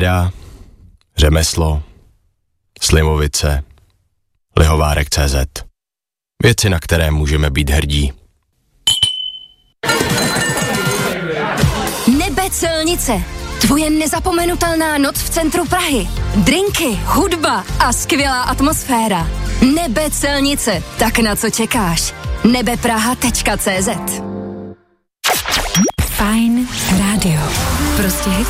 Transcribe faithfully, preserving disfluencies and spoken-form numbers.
Věda, řemeslo, Slimovice, Lihovárek tečka cé zet. Věci, na které můžeme být hrdí. Nebe celnice. Tvoje nezapomenutelná noc v centru Prahy. Drinky, hudba a skvělá atmosféra. Nebe celnice. Tak na co čekáš? nebepraha tečka cé zet. Fajn rádio. Prostě hity.